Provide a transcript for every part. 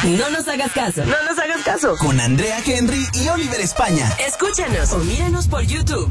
No nos hagas caso. No nos hagas caso. Con Andrea Henry y Oliver España. Escúchanos o míranos por YouTube.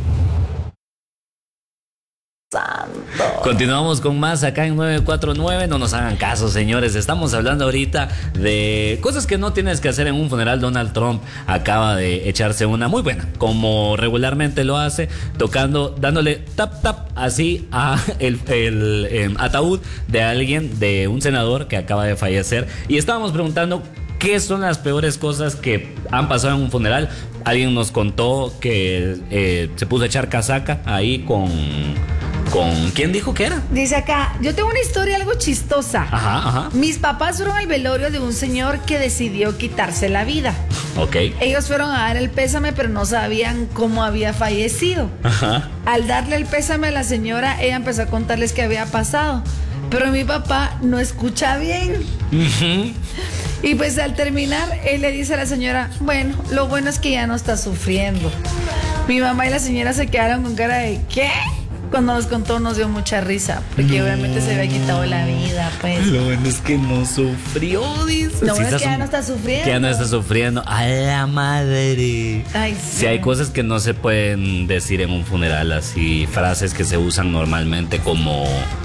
Continuamos con más acá en 949. No nos hagan caso, señores. Estamos hablando ahorita de cosas que no tienes que hacer en un funeral. Donald Trump acaba de echarse una muy buena, como regularmente lo hace, dándole tap tap así a el ataúd de alguien, de un senador que acaba de fallecer. Y estábamos preguntando qué son las peores cosas que han pasado en un funeral. Alguien nos contó que se puso a echar casaca ahí con ¿quién dijo que era? Dice acá, yo tengo una historia algo chistosa. Ajá. Mis papás fueron al velorio de un señor que decidió quitarse la vida. Ok. Ellos fueron a dar el pésame, pero no sabían cómo había fallecido. Ajá. Al darle el pésame a la señora, ella empezó a contarles qué había pasado. Pero mi papá no escucha bien. Uh-huh. Y pues al terminar, él le dice a la señora, bueno, lo bueno es que ya no está sufriendo. Mi mamá y la señora se quedaron con cara de ¿qué? Cuando nos contó nos dio mucha risa, porque obviamente se había quitado la vida, pues. Lo bueno es que no sufrió, dice. Lo bueno es que ya no está sufriendo. Que ya no está sufriendo. ¡A la madre! Ay, sí. Sí, hay cosas que no se pueden decir en un funeral, así, frases que se usan normalmente como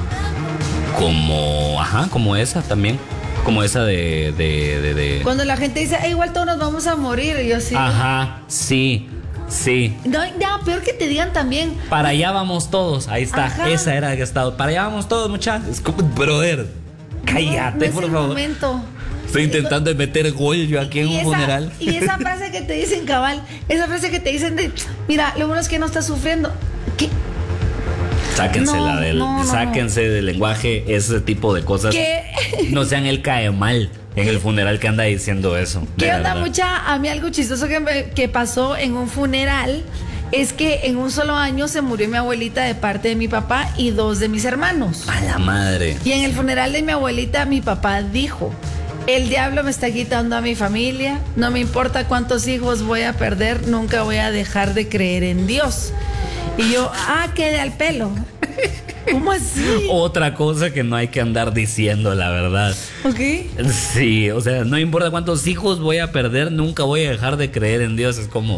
esa también. Como esa de... Cuando la gente dice, igual todos nos vamos a morir, y yo sí. Ajá, sí. No, peor que te digan también. Para allá vamos todos. Ahí está. Ajá. Esa era que estaba. Para allá vamos todos, muchachos. Es como, brother, cállate, no por es el favor. momento. Estoy intentando meter gol yo aquí en un funeral. Y esa frase que te dicen, cabal, esa frase que te dicen de, mira, lo bueno es que no estás sufriendo. ¿Qué? Sáquense del lenguaje ese tipo de cosas. ¿Qué? No sean el cae mal en el funeral que anda diciendo eso. ¿Qué onda, mucha? A mí algo chistoso que pasó en un funeral es que en un solo año se murió mi abuelita de parte de mi papá y 2 de mis hermanos. A la madre. Y en el funeral de mi abuelita, mi papá dijo, el diablo me está quitando a mi familia, no me importa cuántos hijos voy a perder, nunca voy a dejar de creer en Dios. Y yo, quede al pelo. ¿Cómo así? Otra cosa que no hay que andar diciendo, la verdad. ¿Ok? Sí, o sea, no importa cuántos hijos voy a perder, nunca voy a dejar de creer en Dios. Es como...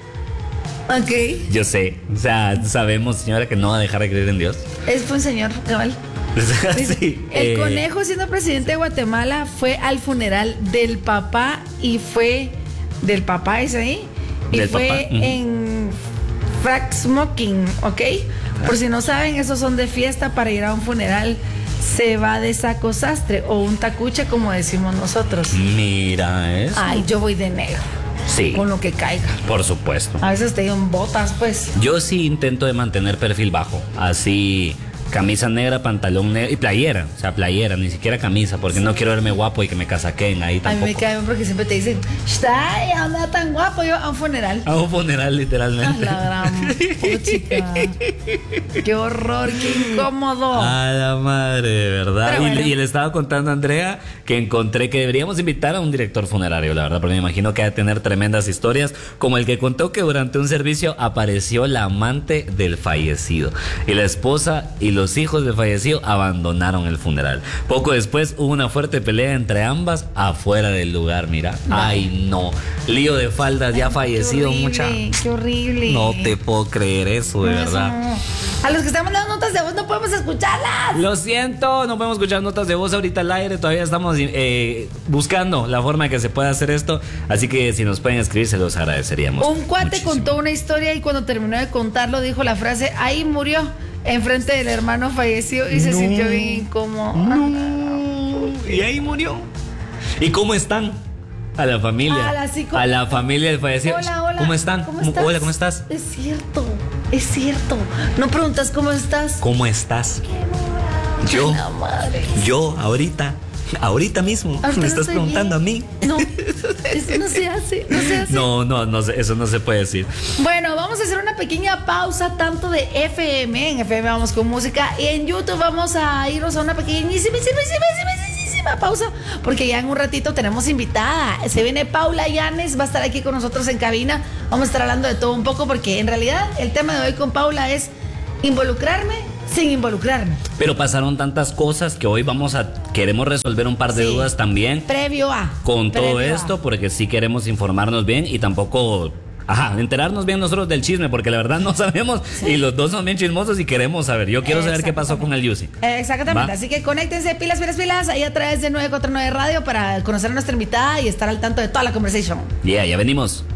Ok. Yo sé, o sea, sabemos, señora, que no va a dejar de creer en Dios. Es un señor, cabal. Sí, el conejo, siendo presidente de Guatemala, fue al funeral del papá y fue... ¿Del papá ese ahí? Y ¿Del fue papá? en... Frack Smoking, ¿ok? Por si no saben, esos son de fiesta para ir a un funeral. Se va de saco sastre o un tacuche, como decimos nosotros. Mira eso. Ay, yo voy de negro. Sí. Con lo que caiga. Por supuesto. A veces te digo botas, pues. Yo sí intento de mantener perfil bajo. Así, camisa negra, pantalón negro y playera. O sea, playera, ni siquiera camisa, porque no quiero verme guapo y que me casaquen ahí tampoco. A mí me cae bien porque siempre te dicen, ¡ay, anda tan guapo! Yo a un funeral. A un funeral, literalmente. La gran puchica. ¡Qué horror, qué incómodo! A la madre, de verdad. Bueno. Y le estaba contando a Andrea que encontré que deberíamos invitar a un director funerario, la verdad, porque me imagino que ha de tener tremendas historias, como el que contó que durante un servicio apareció la amante del fallecido y la esposa y los hijos del fallecido abandonaron el funeral. Poco después hubo una fuerte pelea entre ambas afuera del lugar, mira. Ay, no. Lío de faldas, ya fallecido, mucha. ¡Qué horrible! No te puedo creer eso, de verdad. A los que están mandando notas de voz no podemos escucharlas. Lo siento, no podemos escuchar notas de voz ahorita al aire. Todavía estamos buscando la forma de que se pueda hacer esto. Así que si nos pueden escribir, se los agradeceríamos. Un cuate muchísimo. contó una historia y cuando terminó de contarlo dijo la frase, ahí murió, enfrente del hermano fallecido y se sintió bien incómodo. Y ahí murió. ¿Y cómo están? A la familia. A la familia del fallecido. Hola. ¿Cómo están? Hola, ¿cómo estás? Es cierto. No preguntas cómo estás. ¿Cómo estás? Yo, ahorita mismo. Me estás preguntando bien. a mí. No, eso no se hace. No, eso no se puede decir. Bueno, vamos a hacer una pequeña pausa, tanto de FM. En FM vamos con música y en YouTube vamos a irnos a una pequeñísima pausa, porque ya en un ratito tenemos invitada. Se viene Paula Llanes, va a estar aquí con nosotros en cabina. Vamos a estar hablando de todo un poco, porque en realidad el tema de hoy con Paula es involucrarme sin involucrarme. Pero pasaron tantas cosas que hoy queremos resolver un par de dudas también. Previo a. Con todo esto, porque sí queremos informarnos bien y tampoco... enterarnos bien nosotros del chisme, porque la verdad no sabemos y los dos son bien chismosos y queremos saber. Yo quiero saber qué pasó con el Yusi. Exactamente, ¿Va? así que conéctense, pilas, ahí a través de 949 Radio para conocer a nuestra invitada y estar al tanto de toda la conversación. Ya venimos.